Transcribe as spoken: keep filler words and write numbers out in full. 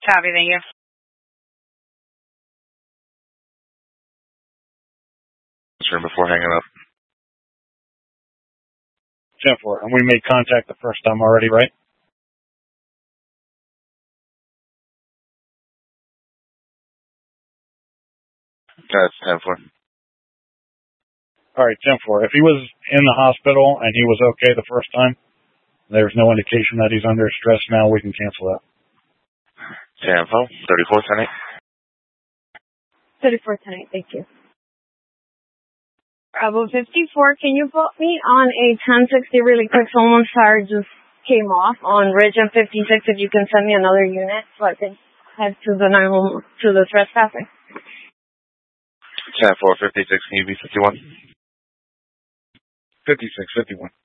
Copy, thank you. Sure, before hanging up. ten four, and we made contact the first time already, right? That's ten four. All right, ten four. If he was in the hospital and he was okay the first time, there's no indication that he's under stress now, we can cancel that. ten four, thirty-four ten eight. thirty-four ten eight, thank you. Bravo fifty-four, can you put me on a ten sixty really quick? Someone's tire just came off on Ridge and fifty-six. If you can send me another unit so I can head to the nine one one, to the trespassing. ten four, fifty-six, can you be fifty-one? fifty-six, fifty-one.